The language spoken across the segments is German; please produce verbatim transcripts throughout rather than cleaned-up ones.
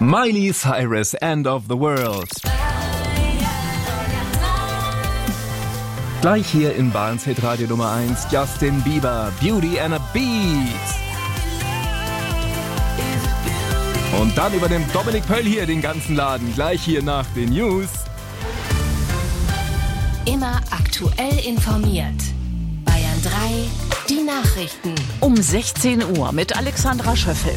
Miley Cyrus, End of the World. Gleich hier in Bayerns Hitradio Nummer eins, Justin Bieber, Beauty and a Beat. Und dann übernimmt Dominik Pöll hier den ganzen Laden, gleich hier nach den News. Immer aktuell informiert. Bayern drei, die Nachrichten. Um sechzehn Uhr mit Alexandra Schöffel.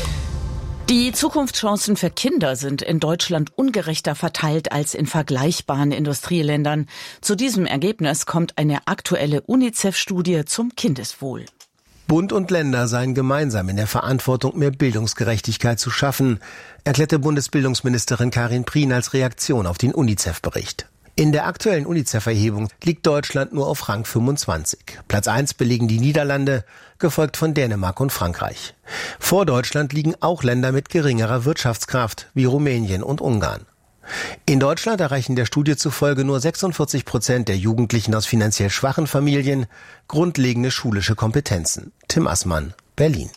Die Zukunftschancen für Kinder sind in Deutschland ungerechter verteilt als in vergleichbaren Industrieländern. Zu diesem Ergebnis kommt eine aktuelle UNICEF-Studie zum Kindeswohl. Bund und Länder seien gemeinsam in der Verantwortung, mehr Bildungsgerechtigkeit zu schaffen, erklärte Bundesbildungsministerin Karin Prien als Reaktion auf den UNICEF-Bericht. In der aktuellen UNICEF-Erhebung liegt Deutschland nur auf Rang fünfundzwanzig. Platz eins belegen die Niederlande, gefolgt von Dänemark und Frankreich. Vor Deutschland liegen auch Länder mit geringerer Wirtschaftskraft, wie Rumänien und Ungarn. In Deutschland erreichen der Studie zufolge nur sechsundvierzig Prozent der Jugendlichen aus finanziell schwachen Familien grundlegende schulische Kompetenzen. Tim Assmann, Berlin.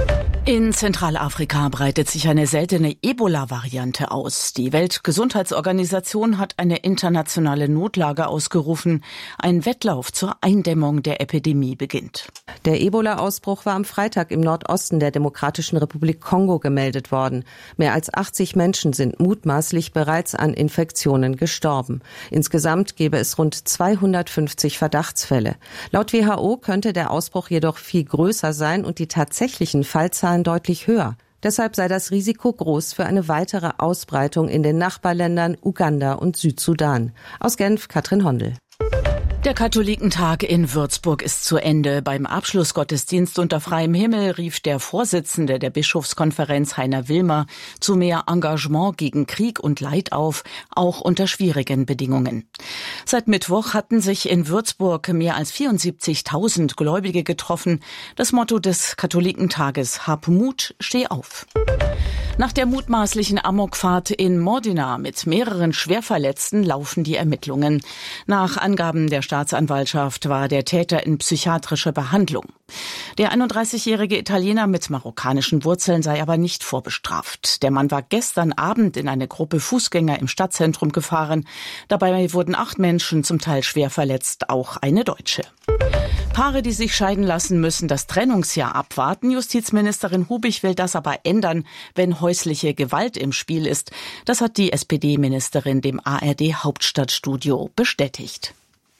In Zentralafrika breitet sich eine seltene Ebola-Variante aus. Die Weltgesundheitsorganisation hat eine internationale Notlage ausgerufen. Ein Wettlauf zur Eindämmung der Epidemie beginnt. Der Ebola-Ausbruch war am Freitag im Nordosten der Demokratischen Republik Kongo gemeldet worden. Mehr als achtzig Menschen sind mutmaßlich bereits an Infektionen gestorben. Insgesamt gäbe es rund zweihundertfünfzig Verdachtsfälle. Laut W H O könnte der Ausbruch jedoch viel größer sein und die tatsächlichen Fallzahlen deutlich höher. Deshalb sei das Risiko groß für eine weitere Ausbreitung in den Nachbarländern Uganda und Südsudan. Aus Genf, Katrin Hondel. Der Katholikentag in Würzburg ist zu Ende. Beim Abschlussgottesdienst unter freiem Himmel rief der Vorsitzende der Bischofskonferenz Heiner Wilmer zu mehr Engagement gegen Krieg und Leid auf, auch unter schwierigen Bedingungen. Seit Mittwoch hatten sich in Würzburg mehr als vierundsiebzigtausend Gläubige getroffen. Das Motto des Katholikentages: Hab Mut, steh auf. Nach der mutmaßlichen Amokfahrt in Modena mit mehreren Schwerverletzten laufen die Ermittlungen. Nach Angaben der Staatsanwaltschaft war der Täter in psychiatrischer Behandlung. Der einunddreißigjährige Italiener mit marokkanischen Wurzeln sei aber nicht vorbestraft. Der Mann war gestern Abend in eine Gruppe Fußgänger im Stadtzentrum gefahren. Dabei wurden acht Menschen zum Teil schwer verletzt, auch eine Deutsche. Paare, die sich scheiden lassen, müssen das Trennungsjahr abwarten. Justizministerin Hubig will das aber ändern, wenn häusliche Gewalt im Spiel ist. Das hat die S P D-Ministerin dem A R D-Hauptstadtstudio bestätigt.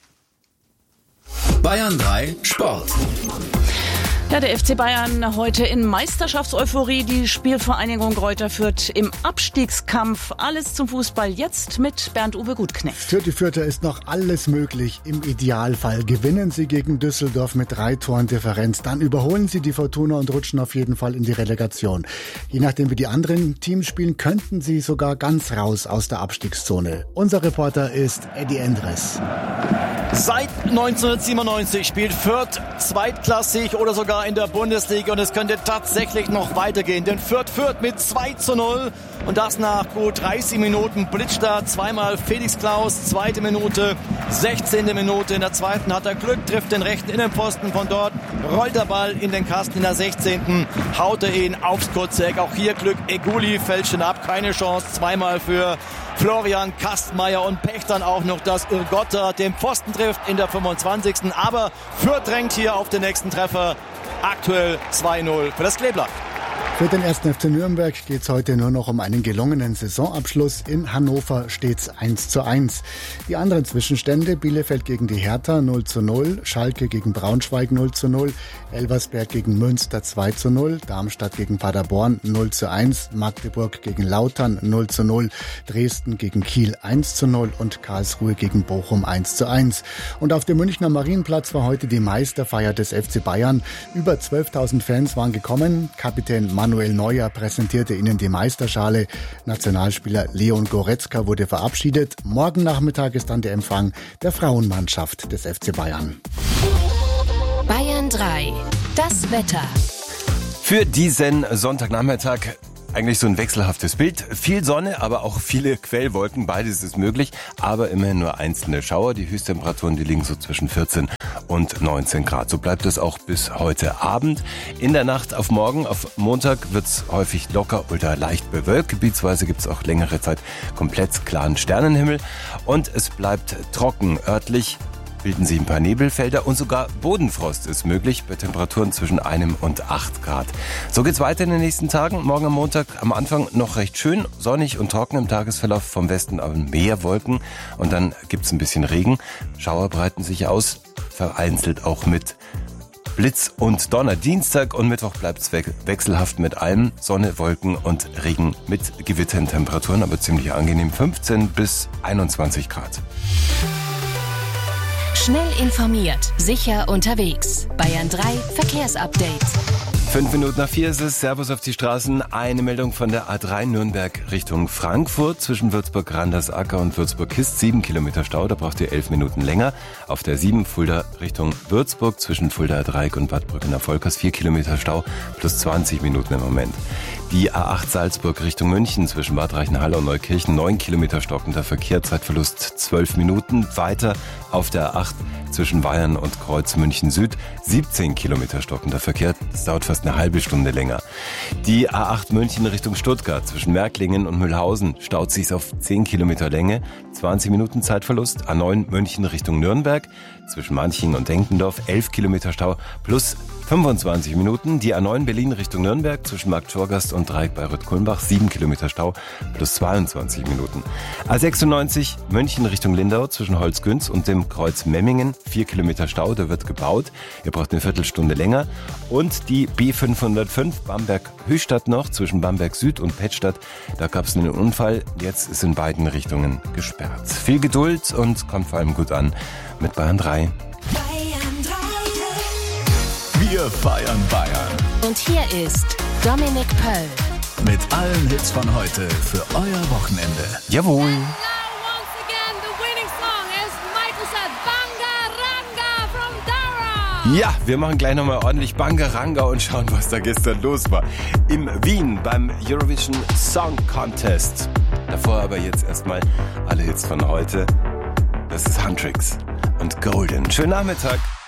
Bayern drei Sport. Ja, der F C Bayern heute in Meisterschaftseuphorie. Die Spielvereinigung Greuther Fürth im Abstiegskampf. Alles zum Fußball jetzt mit Bernd-Uwe Gutknecht. Für die Fürther ist noch alles möglich. Im Idealfall gewinnen sie gegen Düsseldorf mit drei Toren Differenz. Dann überholen sie die Fortuna und rutschen auf jeden Fall in die Relegation. Je nachdem, wie die anderen Teams spielen, könnten sie sogar ganz raus aus der Abstiegszone. Unser Reporter ist Eddie Endres. Seit neunzehnhundertsiebenundneunzig spielt Fürth zweitklassig oder sogar in der Bundesliga und es könnte tatsächlich noch weitergehen. Denn Fürth führt mit zwei zu null und das nach gut dreißig Minuten Blitzstart. Zweimal Felix Klaus, zweite Minute, sechzehnte Minute. In der zweiten hat er Glück, trifft den rechten Innenpfosten. Von dort rollt der Ball in den Kasten. In der sechzehnten haut er ihn aufs kurze Eck. Auch hier Glück, Eguli fälscht ihn ab. Keine Chance, zweimal für Florian Kastmeier und Pech dann auch noch, dass Irgotta den Pfosten trifft in der fünfundzwanzigsten Aber Fürth drängt hier auf den nächsten Treffer. Aktuell zwei null für das Kleeblatt. Für den ersten F C Nürnberg geht es heute nur noch um einen gelungenen Saisonabschluss. In Hannover steht's eins zu eins. Die anderen Zwischenstände: Bielefeld gegen die Hertha null zu null, Schalke gegen Braunschweig null zu null, Elversberg gegen Münster zwei zu null, Darmstadt gegen Paderborn null zu eins, Magdeburg gegen Lautern null zu null, Dresden gegen Kiel eins zu null und Karlsruhe gegen Bochum eins zu eins. Und auf dem Münchner Marienplatz war heute die Meisterfeier des F C Bayern. Über zwölftausend Fans waren gekommen. Kapitän Manuel Neuer präsentierte ihnen die Meisterschale. Nationalspieler Leon Goretzka wurde verabschiedet. Morgen Nachmittag ist dann der Empfang der Frauenmannschaft des F C Bayern. Bayern drei. Das Wetter. Für diesen Sonntagnachmittag Eigentlich so ein wechselhaftes Bild. Viel Sonne, aber auch viele Quellwolken. Beides ist möglich, aber immerhin nur einzelne Schauer. Die Höchsttemperaturen, die liegen so zwischen vierzehn und neunzehn Grad. So bleibt es auch bis heute Abend. In der Nacht auf morgen, auf Montag, wird es häufig locker oder leicht bewölkt. Gebietsweise gibt es auch längere Zeit komplett klaren Sternenhimmel. Und es bleibt trocken. Örtlich bilden sich ein paar Nebelfelder und sogar Bodenfrost ist möglich bei Temperaturen zwischen einem und acht Grad. So geht's weiter in den nächsten Tagen. Morgen am Montag am Anfang noch recht schön, sonnig und trocken im Tagesverlauf, vom Westen aber mehr Wolken und dann gibt's ein bisschen Regen. Schauer breiten sich aus, vereinzelt auch mit Blitz und Donner. Dienstag und Mittwoch bleibt's we- wechselhaft mit allem. Sonne, Wolken und Regen mit gewitternden Temperaturen, aber ziemlich angenehm. fünfzehn bis einundzwanzig Grad. Schnell informiert, sicher unterwegs. Bayern drei Verkehrsupdate. Fünf Minuten nach vier ist es. Servus auf die Straßen. Eine Meldung von der A drei Nürnberg Richtung Frankfurt. Zwischen Würzburg-Randersacker und Würzburg-Kist sieben Kilometer Stau. Da braucht ihr elf Minuten länger. Auf der sieben Fulda Richtung Würzburg zwischen Fuldaer Dreieck und Bad Brückener-Volkers vier Kilometer Stau plus zwanzig Minuten im Moment. Die A acht Salzburg Richtung München zwischen Bad Reichenhall und Neukirchen neun Kilometer stockender Verkehr. Zeitverlust zwölf Minuten. Weiter auf der A acht zwischen Weyern und Kreuz München Süd siebzehn Kilometer stockender Verkehr. Das dauert fast eine halbe Stunde länger. Die A acht München Richtung Stuttgart zwischen Märklingen und Mühlhausen staut sich auf zehn Kilometer Länge, zwanzig Minuten Zeitverlust. A neun München Richtung Nürnberg zwischen Manching und Denkendorf elf Kilometer Stau plus fünfundzwanzig Minuten. Die A neun Berlin Richtung Nürnberg zwischen Marktschorgast und Dreieck Bayreuth-Kulmbach sieben Kilometer Stau plus zweiundzwanzig Minuten. A sechsundneunzig München Richtung Lindau zwischen Holzgünz und dem Kreuz Memmingen vier Kilometer Stau, da wird gebaut. Ihr braucht eine Viertelstunde länger. Und die B fünfhundertfünf Bamberg-Höchstadt noch zwischen Bamberg Süd und Pettstadt. Da gab es einen Unfall. Jetzt ist in beiden Richtungen gesperrt. Viel Geduld und kommt vor allem gut an mit Bayern drei. Wir feiern Bayern. Und hier ist Dominik Pöll. Mit allen Hits von heute für euer Wochenende. Jawohl. Ja, wir machen gleich nochmal ordentlich Bangaranga und schauen, was da gestern los war. Im Wien beim Eurovision Song Contest. Davor aber jetzt erstmal alle Hits von heute. Das ist Huntrix und Golden. Schönen Nachmittag.